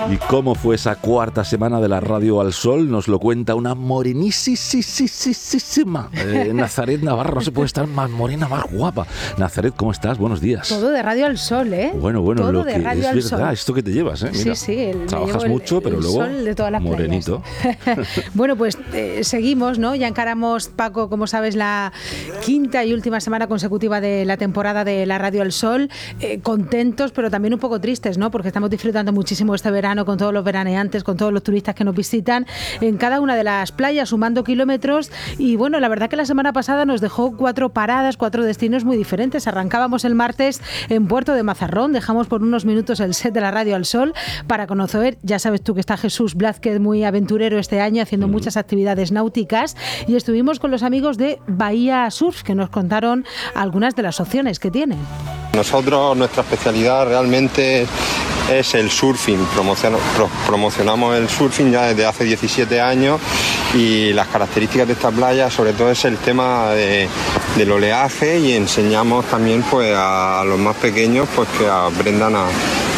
¿Y cómo fue esa cuarta semana de la Radio al Sol? Nos lo cuenta una morenísima Nazaret Navarro. No se puede estar más morena, más guapa. Nazaret, ¿cómo estás? Buenos días. Todo de Radio al Sol, ¿eh? Bueno, todo lo de que Radio es al verdad, Sol. esto que te llevas, ¿eh? Mira, sí. trabajas mucho, pero luego sol de todas las morenito. Bueno, pues seguimos, ¿no? Ya encaramos, Paco, como sabes, la quinta y última semana consecutiva de la temporada de la Radio al Sol. Contentos, pero también un poco tristes, ¿no? Porque estamos disfrutando muchísimo este verano con todos los veraneantes, con todos los turistas que nos visitan en cada una de las playas, sumando kilómetros. Y bueno, la verdad que la semana pasada nos dejó 4 paradas, 4 destinos muy diferentes. Arrancábamos el martes en Puerto de Mazarrón, dejamos por unos minutos el set de la Radio al Sol para conocer, ya sabes tú que está Jesús Blázquez, muy aventurero este año, haciendo muchas actividades náuticas, y estuvimos con los amigos de Bahía Surf, que nos contaron algunas de las opciones que tienen. Nosotros, nuestra especialidad realmente es el surfing. Promocionamos el surfing ya desde hace 17 años y las características de esta playa sobre todo es el tema del oleaje, y enseñamos también pues a los más pequeños pues que aprendan a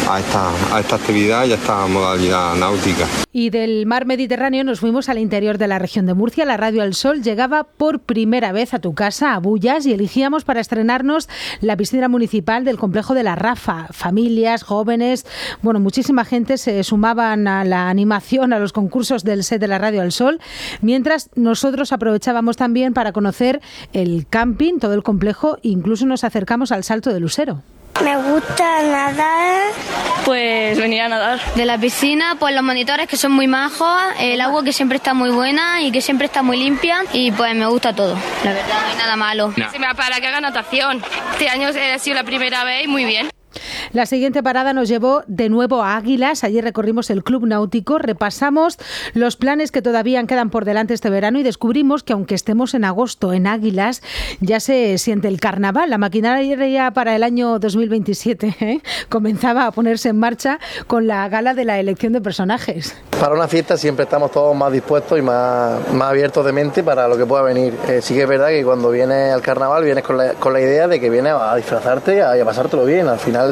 esta actividad y a esta modalidad náutica. Y del mar Mediterráneo nos fuimos al interior de la región de Murcia. La Radio al Sol llegaba por primera vez a tu casa, a Bullas, y elegíamos para estrenarnos la piscina municipal del complejo de la Rafa. Familias, jóvenes, bueno, muchísima gente se sumaban a la animación, a los concursos del set de la Radio al Sol, mientras nosotros aprovechábamos también para conocer el camping, todo el complejo, e incluso nos acercamos al Salto de Lucero. Me gusta nadar. Pues venir a nadar. De la piscina, pues los monitores que son muy majos, el agua que siempre está muy buena y que siempre está muy limpia, y pues me gusta todo, la verdad, no hay nada malo. Se me para que haga natación. Este año ha sido la primera vez y muy bien. La siguiente parada nos llevó de nuevo a Águilas. Allí recorrimos el club náutico, repasamos los planes que todavía quedan por delante este verano y descubrimos que aunque estemos en agosto en Águilas, ya se siente el carnaval. La maquinaria para el año 2027 comenzaba a ponerse en marcha con la gala de la elección de personajes. Para una fiesta siempre estamos todos más dispuestos y más abiertos de mente para lo que pueda venir. Sí que es verdad que cuando vienes al carnaval vienes con la idea de que vienes a disfrazarte y a pasártelo bien. Al final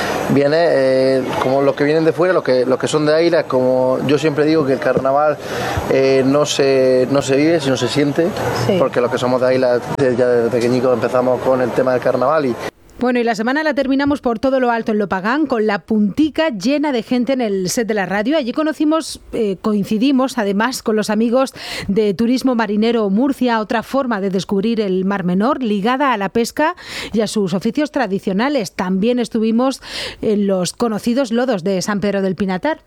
viene como los que vienen de fuera, los que son de Águilas, como yo siempre digo que el carnaval no se vive, sino se siente, sí. Porque los que somos de Águilas ya desde pequeñitos empezamos con el tema del carnaval y bueno, y la semana la terminamos por todo lo alto en Lopagán, con la puntica llena de gente en el set de la radio. Allí coincidimos además con los amigos de Turismo Marinero Murcia, otra forma de descubrir el Mar Menor, ligada a la pesca y a sus oficios tradicionales. También estuvimos en los conocidos lodos de San Pedro del Pinatar.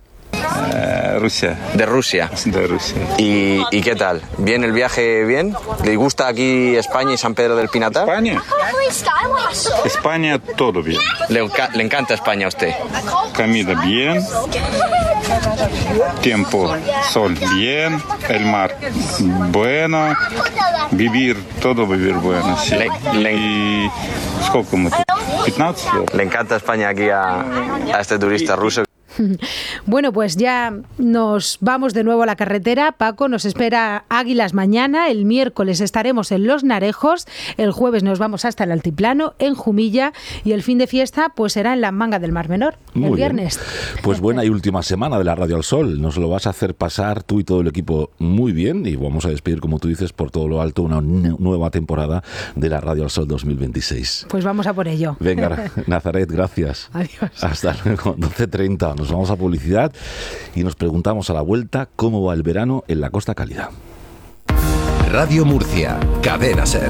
Rusia. De Rusia. ¿Y qué tal? ¿Bien el viaje? ¿Bien? ¿Le gusta aquí España y San Pedro del Pinatar? España todo bien. ¿Le encanta España a usted? Comida bien, tiempo, sol bien, el mar bueno, vivir bueno. Sí. Y ¿cómo? 15. ¿Le encanta España aquí a este turista ruso? Bueno, pues ya nos vamos de nuevo a la carretera. Paco, nos espera Águilas mañana, el miércoles estaremos en Los Narejos, el jueves nos vamos hasta el Altiplano, en Jumilla, y el fin de fiesta pues será en la Manga del Mar Menor, el viernes. Pues buena y última semana de la Radio al Sol. Nos lo vas a hacer pasar tú y todo el equipo muy bien, y vamos a despedir, como tú dices, por todo lo alto una nueva temporada de la Radio al Sol 2026. Pues vamos a por ello. Venga, Nazaret, gracias. Adiós. Hasta luego, 12:30. Nos vamos a publicidad y nos preguntamos a la vuelta cómo va el verano en la Costa Cálida. Radio Murcia, Cadena SER.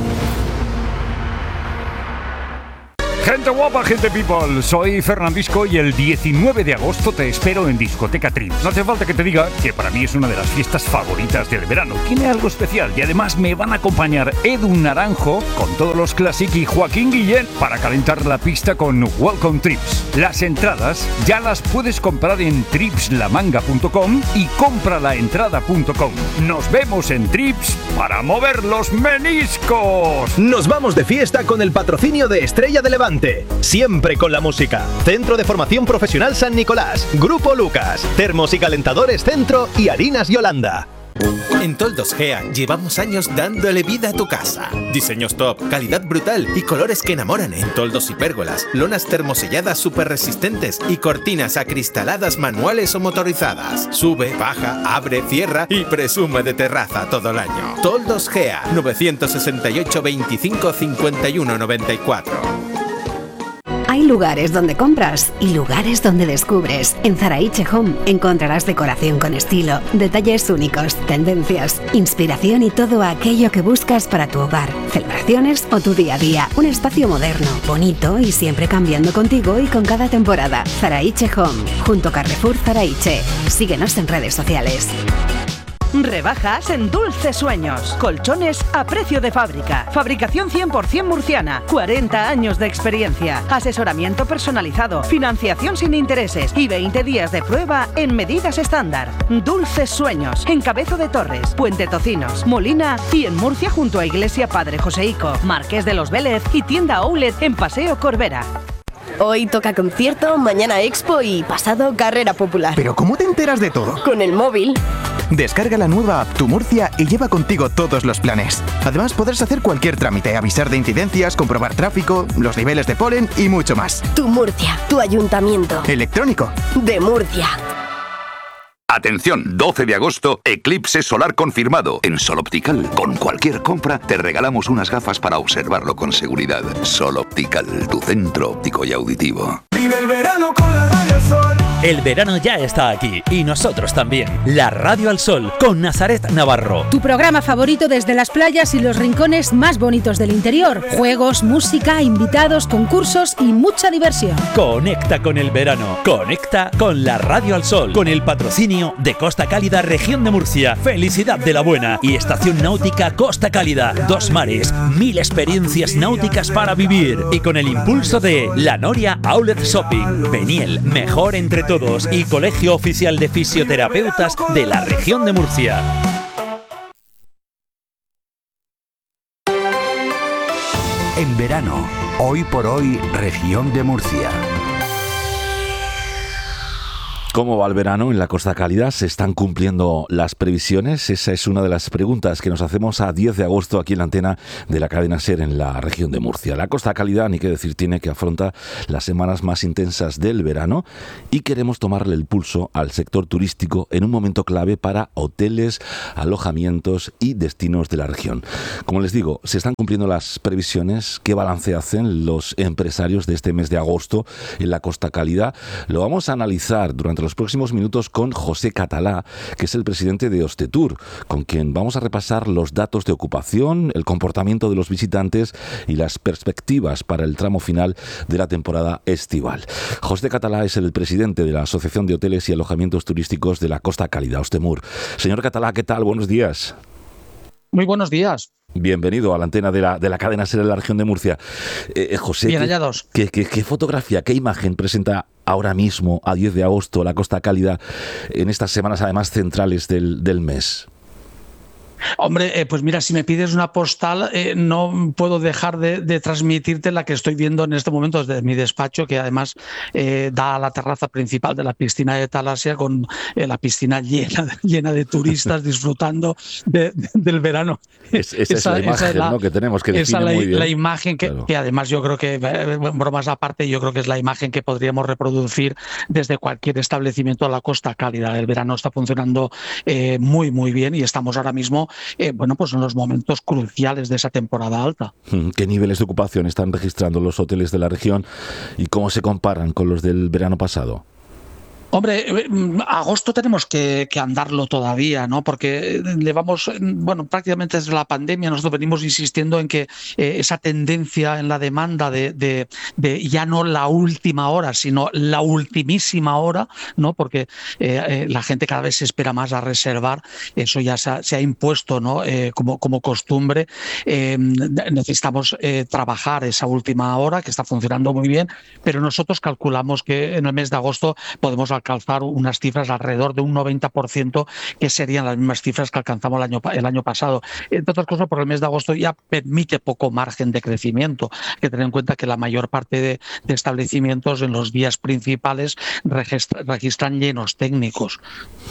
Gente guapa, gente people, soy Fernandisco y el 19 de agosto te espero en Discoteca Trips. No hace falta que te diga que para mí es una de las fiestas favoritas del verano. Tiene algo especial y además me van a acompañar Edu Naranjo con todos los Classic y Joaquín Guillén para calentar la pista con Welcome Trips. Las entradas ya las puedes comprar en tripslamanga.com y compralaentrada.com. Nos vemos en Trips para mover los meniscos. Nos vamos de fiesta con el patrocinio de Estrella de Levante. Siempre con la música. Centro de Formación Profesional San Nicolás, Grupo Lucas, Termos y Calentadores Centro y Harinas Yolanda. En Toldos Gea llevamos años dándole vida a tu casa. Diseños top, calidad brutal y colores que enamoran en toldos y pérgolas, lonas termoselladas súper resistentes y cortinas acristaladas manuales o motorizadas. Sube, baja, abre, cierra y presume de terraza todo el año. Toldos Gea, 968 25 51 94. Hay lugares donde compras y lugares donde descubres. En Zaraiche Home encontrarás decoración con estilo, detalles únicos, tendencias, inspiración y todo aquello que buscas para tu hogar, celebraciones o tu día a día. Un espacio moderno, bonito y siempre cambiando contigo y con cada temporada. Zaraiche Home, junto a Carrefour Zaraiche. Síguenos en redes sociales. Rebajas en Dulces Sueños. Colchones a precio de fábrica. Fabricación 100% murciana. 40 años de experiencia. Asesoramiento personalizado. Financiación sin intereses. Y 20 días de prueba en medidas estándar. Dulces Sueños. En Cabezo de Torres, Puente Tocinos, Molina y en Murcia junto a Iglesia Padre Joseico, Marqués de los Vélez y tienda Outlet en Paseo Corbera. Hoy toca concierto, mañana expo y pasado carrera popular. ¿Pero cómo te enteras de todo? Con el móvil. Descarga la nueva app Tu Murcia y lleva contigo todos los planes. Además podrás hacer cualquier trámite, avisar de incidencias, comprobar tráfico, los niveles de polen y mucho más. Tu Murcia, tu ayuntamiento. Electrónico. De Murcia. Atención, 12 de agosto, eclipse solar confirmado. En Sol Optical, con cualquier compra, te regalamos unas gafas para observarlo con seguridad. Sol Optical, tu centro óptico y auditivo. Vive el verano con la Radio al Sol. El verano ya está aquí y nosotros también. La Radio al Sol con Nazaret Navarro. Tu programa favorito desde las playas y los rincones más bonitos del interior. Juegos, música, invitados, concursos y mucha diversión. Conecta con el verano. Conecta con la Radio al Sol. Con el patrocinio de Costa Cálida, Región de Murcia. Felicidad de la Buena y Estación Náutica Costa Cálida. 2 mares, 1000 experiencias náuticas para vivir. Y con el impulso de La Noria Outlet Shopping. Beniel, mejor entre todos y Colegio Oficial de Fisioterapeutas de la Región de Murcia. En verano, hoy por hoy, Región de Murcia. ¿Cómo va el verano en la Costa Cálida? ¿Se están cumpliendo las previsiones? Esa es una de las preguntas que nos hacemos a 10 de agosto aquí en la antena de la cadena SER en la región de Murcia. La Costa Cálida, ni qué decir tiene, que afronta las semanas más intensas del verano y queremos tomarle el pulso al sector turístico en un momento clave para hoteles, alojamientos y destinos de la región. Como les digo, se están cumpliendo las previsiones. ¿Qué balance hacen los empresarios de este mes de agosto en la Costa Cálida? Lo vamos a analizar durante los próximos minutos con José Catalá, que es el presidente de Hostetour, con quien vamos a repasar los datos de ocupación, el comportamiento de los visitantes y las perspectivas para el tramo final de la temporada estival. José Catalá es el presidente de la Asociación de Hoteles y Alojamientos Turísticos de la Costa Cálida, Hostetour. Señor Catalá, ¿qué tal? Buenos días. Muy buenos días. Bienvenido a la antena de la cadena SER de la región de Murcia. José, bien hallados. ¿Qué fotografía, qué imagen presenta ahora mismo, a 10 de agosto, la Costa Cálida, en estas semanas además centrales del mes? Hombre, pues mira, si me pides una postal, no puedo dejar de transmitirte la que estoy viendo en este momento desde mi despacho, que además da a la terraza principal de la piscina de Talasia, con la piscina llena de turistas disfrutando del verano. Esa es la imagen, ¿no?, que tenemos, que define muy bien. La imagen claro. que además yo creo que, bromas aparte, yo creo que es la imagen que podríamos reproducir desde cualquier establecimiento de la Costa Cálida. El verano está funcionando muy, muy bien y estamos ahora mismo pues en los momentos cruciales de esa temporada alta. ¿Qué niveles de ocupación están registrando los hoteles de la región y cómo se comparan con los del verano pasado? Hombre, agosto tenemos que andarlo todavía, ¿no? Porque prácticamente desde la pandemia nosotros venimos insistiendo en que esa tendencia en la demanda de ya no la última hora, sino la ultimísima hora, ¿no? Porque la gente cada vez se espera más a reservar, eso ya se ha impuesto, ¿no? Como costumbre. Necesitamos trabajar esa última hora, que está funcionando muy bien, pero nosotros calculamos que en el mes de agosto podemos alcanzar unas cifras alrededor de un 90%, que serían las mismas cifras que alcanzamos el año pasado. Entre otras cosas, por el mes de agosto ya permite poco margen de crecimiento. Hay que tener en cuenta que la mayor parte de establecimientos en los días principales registran llenos técnicos.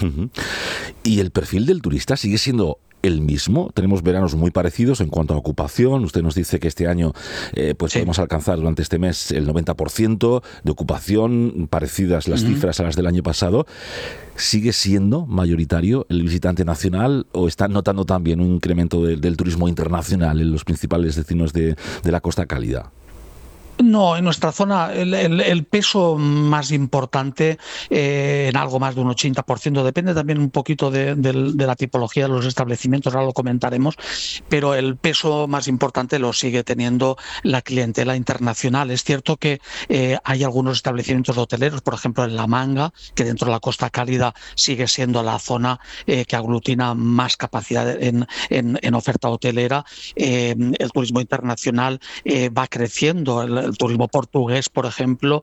¿Y el perfil del turista sigue siendo el mismo? Tenemos veranos muy parecidos en cuanto a ocupación. Usted nos dice que este año podemos alcanzar durante este mes el 90% de ocupación, parecidas las cifras a las del año pasado. ¿Sigue siendo mayoritario el visitante nacional o están notando también un incremento del turismo internacional en los principales destinos de la Costa Cálida? No, en nuestra zona el peso más importante, en algo más de un 80%, depende también un poquito de la tipología de los establecimientos, ahora lo comentaremos, pero el peso más importante lo sigue teniendo la clientela internacional. Es cierto que hay algunos establecimientos hoteleros, por ejemplo en La Manga, que dentro de la Costa Cálida sigue siendo la zona que aglutina más capacidad en oferta hotelera. El turismo internacional va creciendo. El turismo portugués, por ejemplo,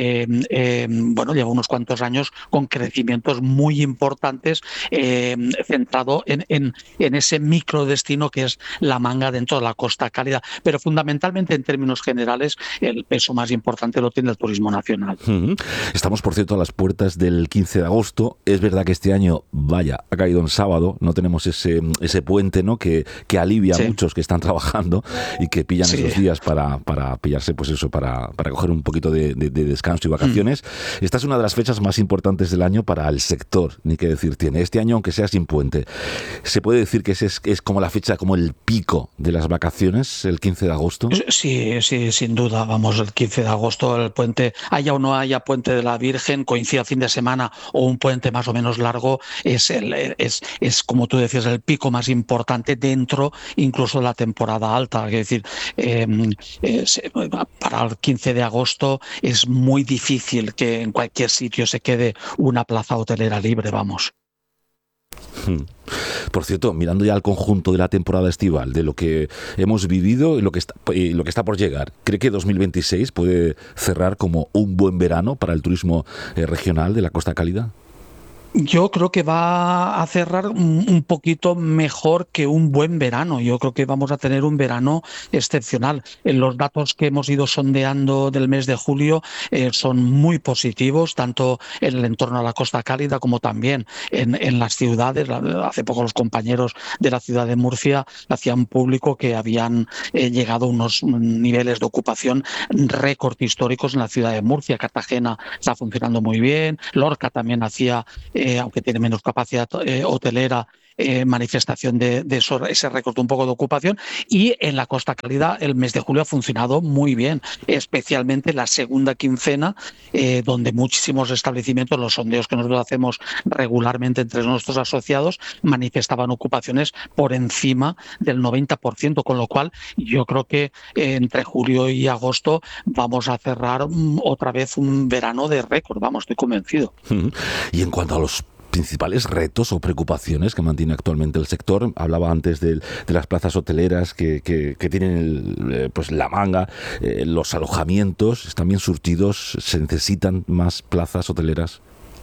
lleva unos cuantos años con crecimientos muy importantes, centrado en ese microdestino que es La Manga dentro de la Costa Cálida. Pero fundamentalmente, en términos generales, el peso más importante lo tiene el turismo nacional. Estamos, por cierto, a las puertas del 15 de agosto. Es verdad que este año, ha caído en sábado, no tenemos ese puente, ¿no?, que alivia a muchos que están trabajando y que pillan esos días para pillarse, pues eso, para coger un poquito de descanso y vacaciones. Esta es una de las fechas más importantes del año para el sector, ni qué decir tiene. Este año, aunque sea sin puente, ¿se puede decir que es como la fecha, como el pico de las vacaciones, el 15 de agosto? Sí, sin duda. Vamos, el 15 de agosto, el puente, haya o no haya puente de la Virgen, coincida fin de semana o un puente más o menos largo, es como tú decías, el pico más importante dentro incluso de la temporada alta. Es decir, para el 15 de agosto es muy difícil que en cualquier sitio se quede una plaza hotelera libre, vamos. Por cierto, mirando ya al conjunto de la temporada estival, de lo que hemos vivido y lo que está por llegar, ¿cree que 2026 puede cerrar como un buen verano para el turismo regional de la Costa Cálida? Yo creo que va a cerrar un poquito mejor que un buen verano. Yo creo que vamos a tener un verano excepcional. Los datos que hemos ido sondeando del mes de julio son muy positivos, tanto en el entorno a la Costa Cálida como también en las ciudades. Hace poco los compañeros de la ciudad de Murcia hacían público que habían llegado a unos niveles de ocupación récord históricos en la ciudad de Murcia. Cartagena está funcionando muy bien. Lorca también hacía, aunque tiene menos capacidad hotelera, manifestación de ese récord un poco de ocupación. Y en la Costa Cálida el mes de julio ha funcionado muy bien, especialmente la segunda quincena, donde muchísimos establecimientos, los sondeos que nosotros hacemos regularmente entre nuestros asociados, manifestaban ocupaciones por encima del 90%, con lo cual yo creo que entre julio y agosto vamos a cerrar otra vez un verano de récord, vamos, estoy convencido. Y en cuanto a los principales retos o preocupaciones que mantiene actualmente el sector, hablaba antes de las plazas hoteleras que tienen pues La Manga, los alojamientos están bien surtidos, ¿se necesitan más plazas hoteleras?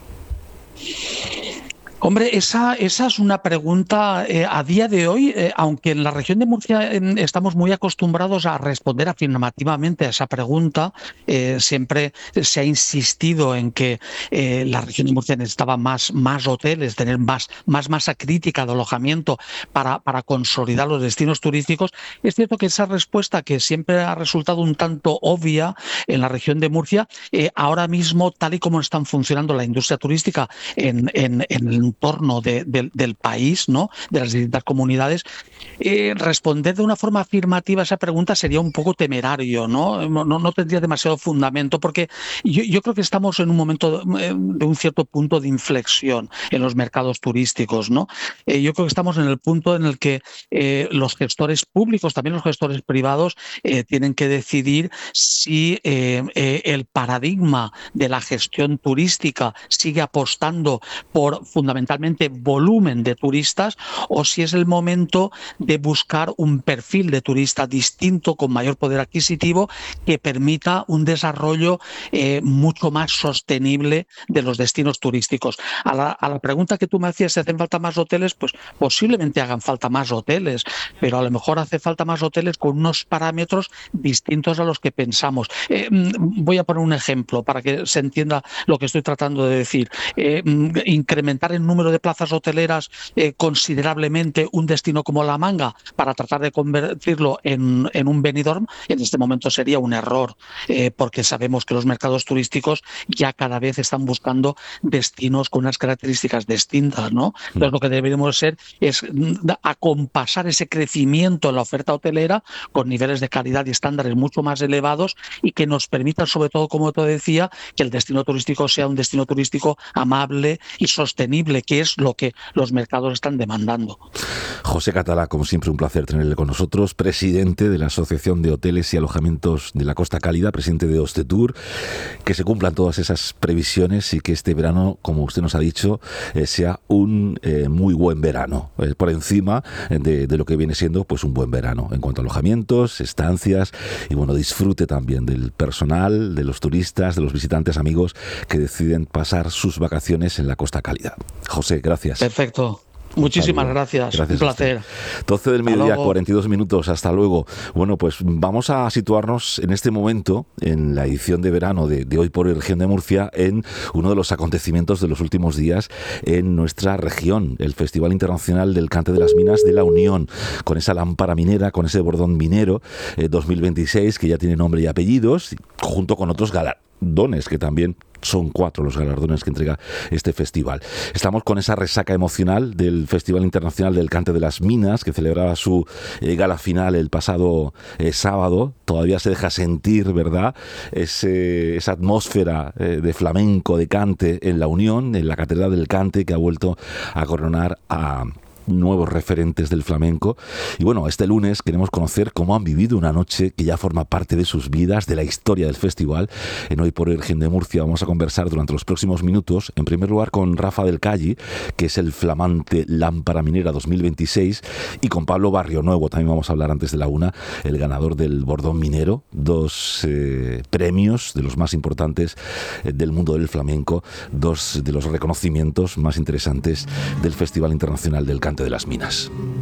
Hombre, esa es una pregunta a día de hoy, aunque en la región de Murcia estamos muy acostumbrados a responder afirmativamente a esa pregunta. Siempre se ha insistido en que la región de Murcia necesitaba más hoteles, tener más masa crítica de alojamiento para consolidar los destinos turísticos. Es cierto que esa respuesta, que siempre ha resultado un tanto obvia en la región de Murcia, ahora mismo, tal y como están funcionando la industria turística en el entorno del país, ¿no?, de las distintas comunidades, responder de una forma afirmativa a esa pregunta sería un poco temerario, no tendría demasiado fundamento, porque yo creo que estamos en un momento de un cierto punto de inflexión en los mercados turísticos, ¿no? Yo creo que estamos en el punto en el que los gestores públicos, también los gestores privados, tienen que decidir si el paradigma de la gestión turística sigue apostando por fundamentalmente fundamentalmente volumen de turistas, o si es el momento de buscar un perfil de turista distinto, con mayor poder adquisitivo, que permita un desarrollo mucho más sostenible de los destinos turísticos. A la pregunta que tú me hacías, si hacen falta más hoteles, pues posiblemente hagan falta más hoteles, pero a lo mejor hace falta más hoteles con unos parámetros distintos a los que pensamos. Voy a poner un ejemplo para que se entienda lo que estoy tratando de decir. Incrementar el número de plazas hoteleras considerablemente un destino como La Manga para tratar de convertirlo en un Benidorm, en este momento sería un error, porque sabemos que los mercados turísticos ya cada vez están buscando destinos con unas características distintas, ¿no? Entonces lo que deberíamos ser es acompasar ese crecimiento en la oferta hotelera con niveles de calidad y estándares mucho más elevados, y que nos permitan, sobre todo, como te decía, que el destino turístico sea un destino turístico amable y sostenible, que es lo que los mercados están demandando. José Catalá, como siempre, un placer tenerle con nosotros, presidente de la Asociación de Hoteles y Alojamientos de la Costa Cálida, presidente de Hostetour. Que se cumplan todas esas previsiones y que este verano, como usted nos ha dicho, sea un muy buen verano, por encima de lo que viene siendo pues un buen verano en cuanto a alojamientos, estancias, y bueno, disfrute también del personal, de los turistas, de los visitantes amigos que deciden pasar sus vacaciones en la Costa Cálida. José, gracias. Perfecto. Muchísimas gracias. Un placer. 12 del mediodía, 42 minutos. Hasta luego. Bueno, pues vamos a situarnos en este momento, en la edición de verano de Hoy por Hoy Región de Murcia, en uno de los acontecimientos de los últimos días en nuestra región, el Festival Internacional del Cante de las Minas de la Unión, con esa lámpara minera, con ese bordón minero 2026, que ya tiene nombre y apellidos, junto con otros galardones que también son 4 los galardones que entrega este festival. Estamos con esa resaca emocional del Festival Internacional del Cante de las Minas, que celebraba su gala final el pasado sábado. Todavía se deja sentir, ¿verdad?, esa atmósfera de flamenco, de cante en la Unión, en la Catedral del Cante, que ha vuelto a coronar a nuevos referentes del flamenco. Y bueno, este lunes queremos conocer cómo han vivido una noche que ya forma parte de sus vidas, de la historia del festival. En Hoy por Hoy Región de Murcia vamos a conversar durante los próximos minutos, en primer lugar con Rafa del Calle, que es el flamante Lámpara Minera 2026, y con Pablo Barrionuevo, también vamos a hablar antes de la 1, el ganador del Bordón Minero, 2 premios de los más importantes del mundo del flamenco, 2 de los reconocimientos más interesantes del Festival Internacional del Cante de las Minas.